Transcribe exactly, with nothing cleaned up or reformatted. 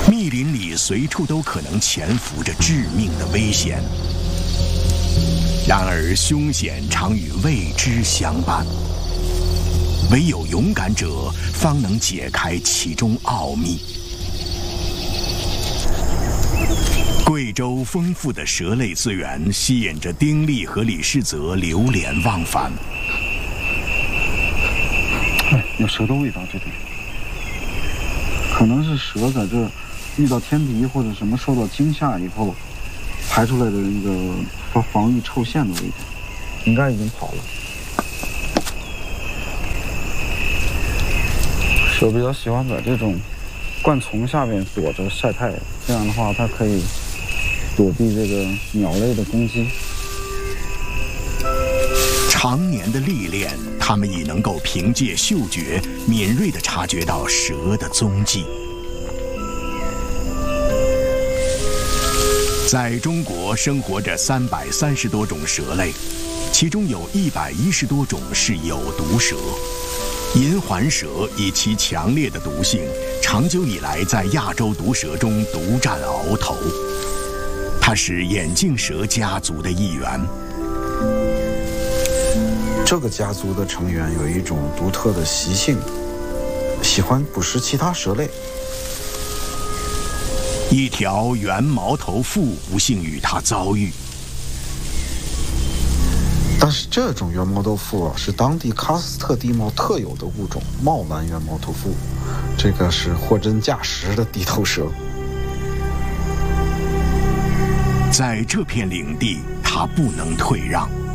密林里随处都可能潜伏着致命的危险，然而凶险常与未知相伴，唯有勇敢者方能解开其中奥秘。贵州丰富的蛇类资源吸引着丁力和李世泽流连忘返。 哎，有蛇的味道，这里可能是蛇在这遇到天敌或者什么受到惊吓以后排出来的那个防防御臭线的味道，应该已经跑了。蛇比较喜欢在这种灌丛下面躲着晒太阳，这样的话它可以躲避这个鸟类的攻击。 常年的历练，他们已能够凭借嗅觉敏锐地察觉到蛇的踪迹。在中国生活着三百三十多种蛇类，其中有一百一十多种是有毒蛇。银环蛇以其强烈的毒性，长久以来在亚洲毒蛇中独占鳌头。它是眼镜蛇家族的一员。 这个家族的成员有一种独特的习性，喜欢捕食其他蛇类。 一条圆毛头蝮不幸与它遭遇， 但是这种圆毛头蝮啊，是当地喀斯特地貌特有的物种——茂兰圆毛头蝮。这个是货真价实的地头蛇。 在这片领地，它不能退让。